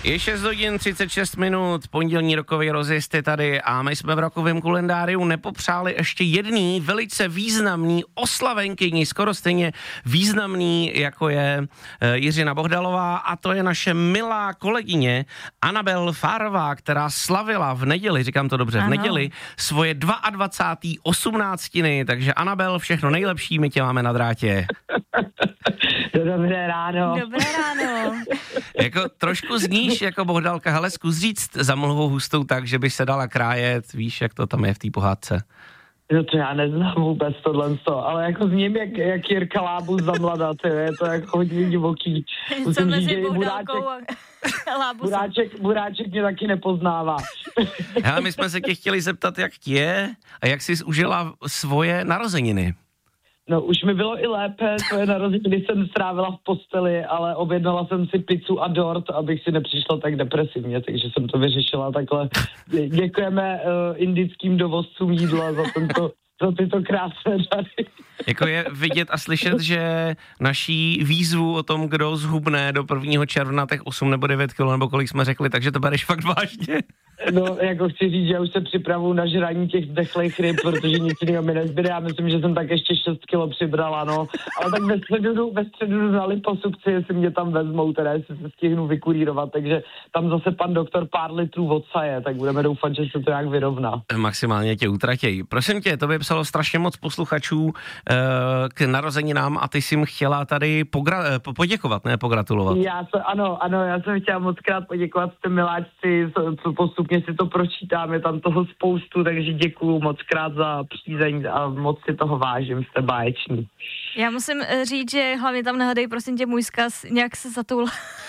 Je 6 hodin 36 minut, pondělní rokový rozjezd je tady a my jsme v rokovém kalendáři nepopřáli ještě jedný velice významný oslavenkyni, skoro stejně významný, jako je Jiřina Bohdalová, a to je naše milá kolegyně Anabel Fárová, která slavila v neděli, říkám to dobře, v neděli svoje 22. osmnáctiny, takže Anabel, všechno nejlepší, my tě máme na drátě. Dobré ráno. Dobré ráno. Jako trošku zníš jako Bohdalka, hele, zkus říct za mlhou hustou tak, že by se dala krájet, víš, jak to tam je v té pohádce. No to já neznám vůbec tohle, ale jako zním jak Jirka Lábus za mlada, je to jako hodně divoký. Co mezi Bohdalkou a Lábusem. Buráček mě taky nepoznává. Hele, my jsme se tě chtěli zeptat, jak ti je a jak jsi užila svoje narozeniny. No už mi bylo i lépe, svoje narozeniny jsem strávila v posteli, ale objednala jsem si pizzu a dort, abych si nepřišla tak depresivně, takže jsem to vyřešila takhle. Děkujeme indickým dovozcům jídla za tyto krásné dary. Jako je vidět a slyšet, že naší výzvu o tom, kdo zhubne do 1. června těch 8 nebo 9 kilo, nebo kolik jsme řekli, takže to bereš fakt vážně. No, jako chci říct, že už se připravuju na žraní těch zdechlejch ryb, protože nic jiného mi nezbyde. Já myslím, že jsem tak ještě 6 kilo přibrala, no. Ale tak ve středu na liposukci, jestli mě tam vezmou, teda jestli se stihnu vykurírovat, takže tam zase pan doktor pár litrů odsaje, tak budeme doufat, že se to nějak vyrovná. Maximálně tě utratějí. Prosím tě, to by psalo strašně moc posluchačů k narozeninám a ty jsi jim chtěla tady poděkovat, ne pogratulovat. Ano, já jsem chtěla moc krát poděkovat, jste miláčci, co postupně si to pročítáme, tam toho spoustu, takže děkuju moc krát za přízeň a moc si toho vážím, jste báječní. Já musím říct, že hlavně tam nehledej, prosím tě, můj vzkaz, nějak se zatul.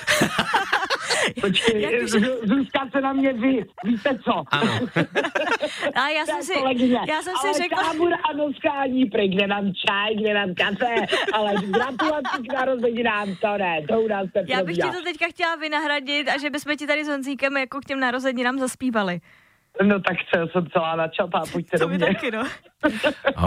Počkej, Zuzka se na mě víte co? Ano. A já jsem si řekla... Ale tábor a noskání, kde nám čaj, kde nám kafe, ale gratulaci k narozeninám, to ne, to u nás teprve. Já bych ti to teďka chtěla vynahradit a že bychom ti tady s Honzíkem jako k těm narozeninám zaspívali. No tak jsem celá načatá, pojďte do mě. To by taky, no.